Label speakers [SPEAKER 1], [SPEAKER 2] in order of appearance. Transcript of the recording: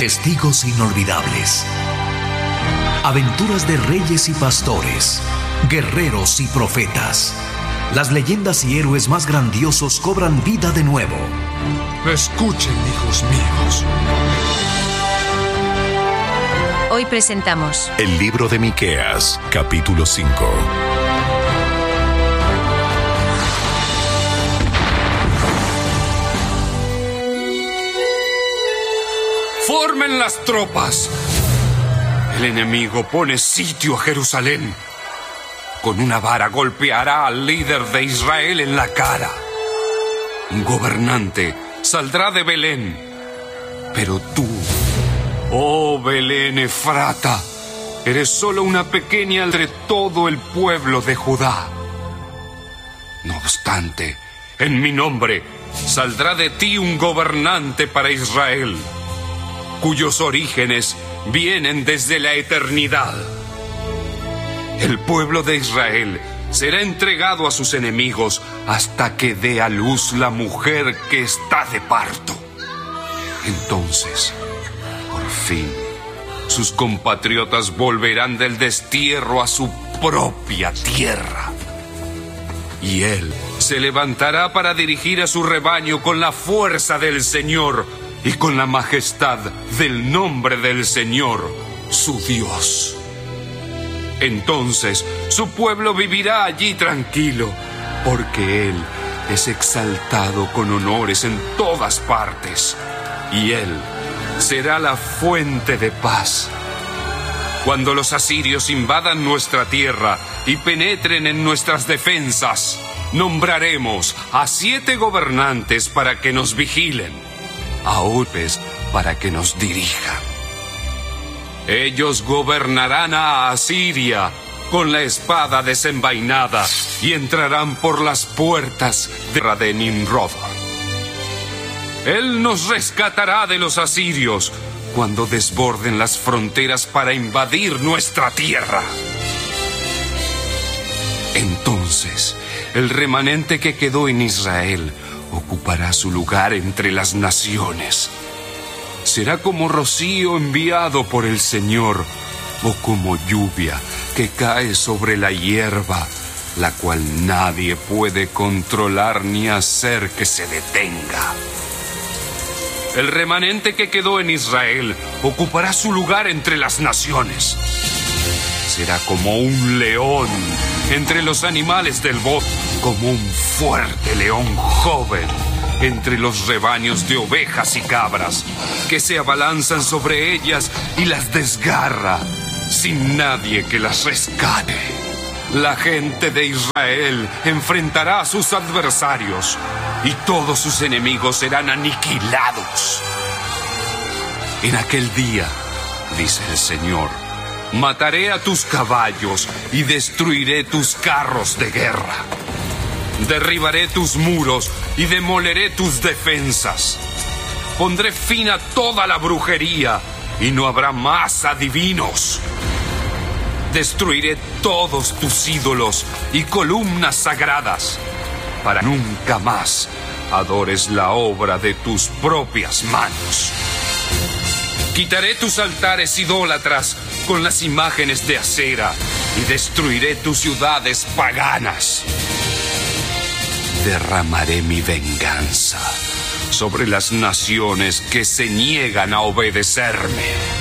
[SPEAKER 1] Testigos inolvidables. Aventuras de reyes y pastores, guerreros y profetas. Las leyendas y héroes más grandiosos cobran vida de nuevo.
[SPEAKER 2] Escuchen, hijos míos.
[SPEAKER 3] Hoy presentamos
[SPEAKER 4] El libro de Miqueas, capítulo 5.
[SPEAKER 2] ¡Formen las tropas! El enemigo pone sitio a Jerusalén. Con una vara golpeará al líder de Israel en la cara. Un gobernante saldrá de Belén. Pero tú, oh Belén Efrata, eres solo una pequeña entre todo el pueblo de Judá. No obstante, en mi nombre saldrá de ti un gobernante para Israel, cuyos orígenes vienen desde la eternidad. El pueblo de Israel será entregado a sus enemigos hasta que dé a luz la mujer que está de parto. Entonces, por fin, sus compatriotas volverán del destierro a su propia tierra. Y él se levantará para dirigir a su rebaño con la fuerza del Señor y con la majestad del nombre del Señor, su Dios. Entonces su pueblo vivirá allí tranquilo, porque Él es exaltado con honores en todas partes, y Él será la fuente de paz. Cuando los asirios invadan nuestra tierra y penetren en nuestras defensas, nombraremos a 7 gobernantes para que nos vigilen, a orbes para que nos dirijan. Ellos gobernarán a Asiria con la espada desenvainada y entrarán por las puertas de Nimrod. Él nos rescatará de los asirios cuando desborden las fronteras para invadir nuestra tierra. Entonces, el remanente que quedó en Israel ocupará su lugar entre las naciones. Será como rocío enviado por el Señor, o como lluvia que cae sobre la hierba, la cual nadie puede controlar ni hacer que se detenga. El remanente que quedó en Israel ocupará su lugar entre las naciones. Será como un león entre los animales del bosque, como un fuerte león joven entre los rebaños de ovejas y cabras, que se abalanzan sobre ellas y las desgarra, sin nadie que las rescate. La gente de Israel enfrentará a sus adversarios, y todos sus enemigos serán aniquilados. En aquel día, dice el Señor, mataré a tus caballos y destruiré tus carros de guerra. Derribaré tus muros y demoleré tus defensas. Pondré fin a toda la brujería y no habrá más adivinos. Destruiré todos tus ídolos y columnas sagradas, para nunca más adores la obra de tus propias manos. Quitaré tus altares idólatras con las imágenes de acera y destruiré tus ciudades paganas. Derramaré mi venganza sobre las naciones que se niegan a obedecerme.